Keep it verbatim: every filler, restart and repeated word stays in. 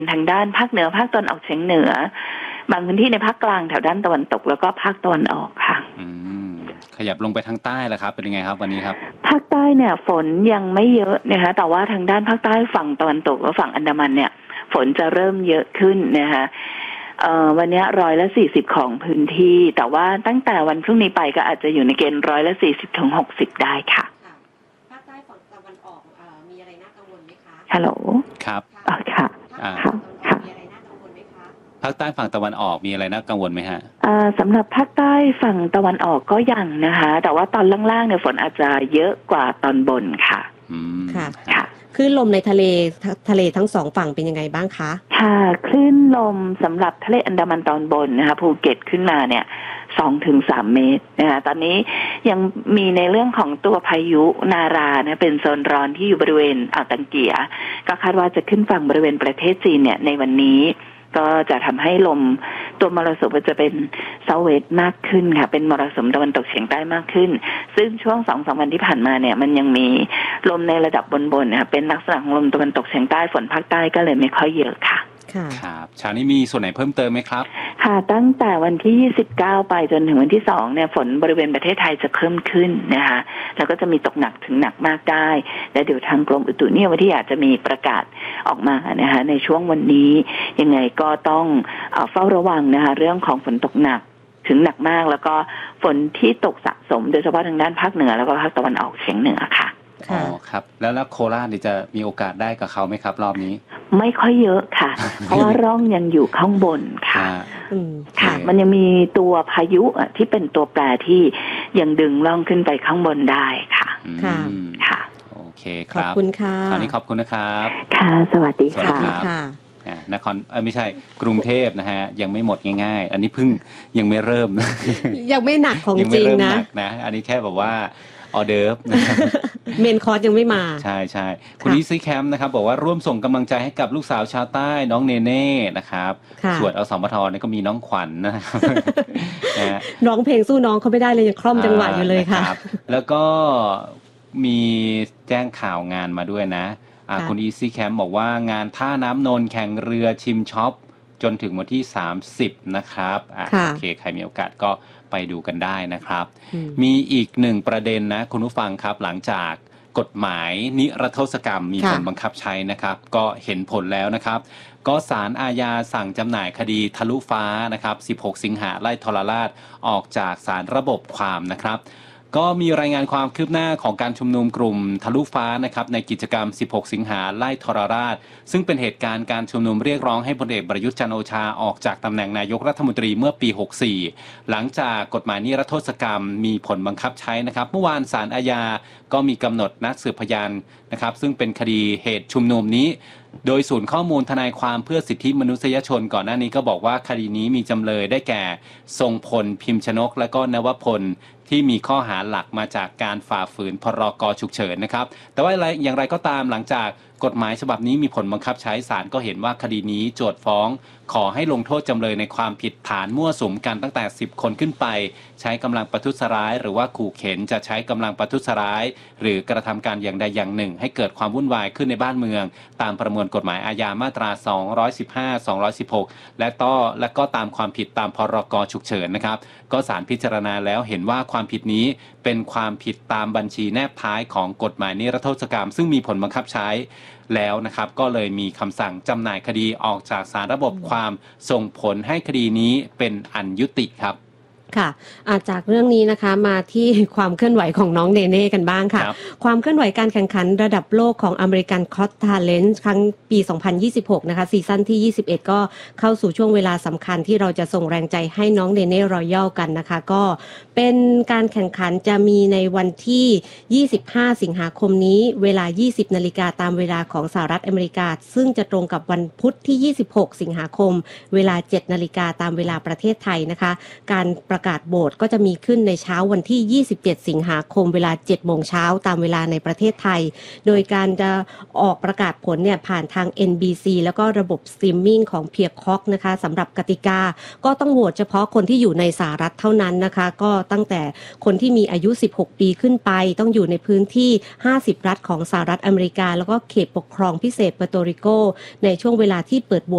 ทางด้านภาคเหนือภาคตะวันออกเฉียงเหนือบางพื้นที่ในภาคกลางแถวด้านตะวันตกแล้วก็ภาคตะวันออกค่ะอืมขยับลงไปทางใต้แล้วครับเป็นยังไงครับวันนี้ครับภาคใต้เนี่ยฝนยังไม่เยอะนะคะแต่ว่าทางด้านภาคใต้ฝั่งตะวันตกและฝั่งอันดามันเนี่ยฝนจะเริ่มเยอะขึ้นนะคะเอ่อวันนี้ร้อยละสี่สิบของพื้นที่แต่ว่าตั้งแต่วันพรุ่งนี้ไปก็อาจจะอยู่ในเกณฑ์ร้อยละสี่สิบถึงหกสิบได้ค่ะภาคใต้ฝั่งตะวันออกเอ่อมีอะไรน่ากังวลไหมคะฮัลโหลครับอ๋อค่ะค่ะค่ะมีอะไรน่ากังวลไหมคะภาคใต้ฝั่งตะวันออกมีอะไรน่ากังวลไหมฮะอ่าสำหรับภาคใต้ฝั่งตะวันออกก็ยังนะคะแต่ว่าตอนล่างๆเนี่ยฝนอาจจะเยอะกว่าตอนบนค่ะอืมค่ะค่ะคลื่นลมในทะเลทะเลทั้งสองฝั่งเป็นยังไงบ้างคะค่ะคลื่นลมสำหรับทะเลอันดามันตอนบนนะคะภูเก็ตขึ้นมาเนี่ยสองถึงสามเมตรนะคะตอนนี้ยังมีในเรื่องของตัวพายุนารานะเป็นโซนร้อนที่อยู่บริเวณอ่าวตังเกียก็คาดว่าจะขึ้นฝั่งบริเวณประเทศจีนเนี่ยในวันนี้ก็จะทำให้ลมตัวมรสุมจะเป็นเซาท์เวสต์มากขึ้นค่ะเป็นมรสุมตะวันตกเฉียงใต้มากขึ้นซึ่งช่วง สองถึงสาม วันที่ผ่านมาเนี่ยมันยังมีลมในระดับบนๆนะคะเป็นลักษณะของลมตะวันตกเฉียงใต้ฝนภาคใต้ก็เลยไม่ค่อยเยอะค่ะครับเช้านี้มีส่วนไหนเพิ่มเติมไหมครับค่ะตั้งแต่วันที่ยี่สิบเก้าไปจนถึงวันที่สองเนี่ยฝนบริเวณประเทศไทยจะเพิ่มขึ้นนะคะแล้วก็จะมีตกหนักถึงหนักมากได้และเดี๋ยวทางกรมอุตุนิยมวิทยาจะมีประกาศออกมานะคะในช่วงวันนี้ยังไงก็ต้องเฝ้าระวังนะคะเรื่องของฝนตกหนักถึงหนักมากแล้วก็ฝนที่ตกสะสมโดยเฉพาะทางด้านภาคเหนือแล้วก็ภาคตะวันออกเฉียงเหนือค่ะอ๋อครับแล้วแล้วโคราชนี่จะมีโอกาสได้กับเขาไหมครับรอบนี้ไม่ค่อยเยอะค่ะ เพราะว่าร่องยังอยู่ข้างบนค่ะค่ะมันยังมีตัวพายุที่เป็นตัวแปรที่ยังดึงร่องขึ้นไปข้างบนได้ค่ะค่ะค่ะโอเคครับขอบคุณค่ะคราวนี้ขอบคุณนะครับค่ะสวัสดีค่ะนครเออไม่ใช่กรุงเทพนะฮะยังไม่หมดง่ายๆอันนี้เพิ่งยังไม่เริ่มยังไม่หนักของจริงนะนะอันนี้แค่แบบว่าออเดิร์ฟนะครับเมนคอร์สยังไม่มาใช่ใช่คุณอีซี่แคมป์นะครับบอกว่าร่วมส่งกำลังใจให้กับลูกสาวชาวใต้น้องเนเน่นะครับส่วนอสมทนี่ก็มีน้องขวัญ นะครับร้องเพลงสู้น้องเขาไม่ได้เลยยังคล่อมจังหวะอยู่เลยค่ะแล้วก็มีแจ้งข่าวงานมาด้วยนะคุณอีซี่แคมป์บอกว่างานท่าน้ำนนท์แข่งเรือชิมช็อปจนถึงวันที่สามสิบนะครับโอเคใครมีโอกาสก็ไปดูกันได้นะครับมีอีกหนึ่งประเด็นนะคุณผู้ฟังครับหลังจากกฎหมายนิรโทษกรรมมีผลบังคับใช้นะครับก็เห็นผลแล้วนะครับก็ศาลอาญาสั่งจำหน่ายคดีทะลุฟ้านะครับสิบหกสิงหาไล่ทรราชออกจากศาลระบบความนะครับก็มีรายงานความคืบหน้าของการชุมนุมกลุ่มทะลุฟ้านะครับในกิจกรรมสิบหกสิงหาไล่ทรราชซึ่งเป็นเหตุการณ์การชุมนุมเรียกร้องให้พลเอกประยุทธ์จันทร์โอชาออกจากตำแหน่งนายกรัฐมนตรีเมื่อปีหกสี่หลังจากกฎหมายนิรโทษกรรมมีผลบังคับใช้นะครับเมื่อวานศาลอาญาก็มีกำหนดนัดสืบพยานนะครับซึ่งเป็นคดีเหตุชุมนุมนี้โดยศูนย์ข้อมูลทนายความเพื่อสิทธิมนุษยชนก่อนหน้านี้ก็บอกว่าคดีนี้มีจำเลยได้แก่ทรงพลพิมพ์ชนกและก็นวพลที่มีข้อหาหลักมาจากการฝ่าฝืนพรกฉุกเฉินนะครับแต่ว่าอย่างไรก็ตามหลังจากกฎหมายฉบับนี้มีผลบังคับใช้ศาลก็เห็นว่าคดีนี้โจทก์ฟ้องขอให้ลงโทษจำเลยในความผิดฐานมั่วสุมกันตั้งแต่สิบคนขึ้นไปใช้กำลังประทุษร้ายหรือว่าขู่เข็นจะใช้กำลังประทุษร้ายหรือกระทำการอย่างใดอย่างหนึ่งให้เกิดความวุ่นวายขึ้นในบ้านเมืองตามประมวลกฎหมายอาญามาตราสองร้อยสิบห้า สองร้อยสิบหกและต่อและก็ตามความผิดตามพรกฉุกเฉินนะครับก็ศาลพิจารณาแล้วเห็นว่าความผิดนี้เป็นความผิดตามบัญชีแนบท้ายของกฎหมายนิรโทษกรรมซึ่งมีผลบังคับใช้แล้วนะครับก็เลยมีคำสั่งจำหน่ายคดีออกจากศาลระบบความส่งผลให้คดีนี้เป็นอันยุติครับค่ะจากเรื่องนี้นะคะมาที่ความเคลื่อนไหวของน้องเนเน่กันบ้างค่ะความเคลื่อนไหวการแข่งขันระดับโลกของ American Got Talent ครั้งปีสองพันยี่สิบหกนะคะซีซั่นที่ยี่สิบเอ็ดก็เข้าสู่ช่วงเวลาสำคัญที่เราจะส่งแรงใจให้น้องเนเน่รอยัลกันนะคะก็เป็นการแข่งขันจะมีในวันที่ยี่สิบห้าสิงหาคมนี้เวลา ยี่สิบนาฬิกาตามเวลาของสหรัฐอเมริกาซึ่งจะตรงกับวันพุธที่ยี่สิบหกสิงหาคมเวลา เจ็ดนาฬิกาตามเวลาประเทศไทยนะคะการประประกาศโหวตก็จะมีขึ้นในเช้าวันที่ยี่สิบเจ็ดสิงหาคมเวลา เจ็ดโมงเช้าตามเวลาในประเทศไทยโดยการจะออกประกาศผลเนี่ยผ่านทาง เอ็น บี ซี แล้วก็ระบบสตรีมมิ่งของ Peacock นะคะสำหรับกติกาก็ต้องโหวตเฉพาะคนที่อยู่ในสหรัฐเท่านั้นนะคะก็ตั้งแต่คนที่มีอายุสิบหกปีขึ้นไปต้องอยู่ในพื้นที่ห้าสิบรัฐของสหรัฐอเมริกาแล้วก็เขตปกครองพิเศษเปอร์โตริโกในช่วงเวลาที่เปิดโหวต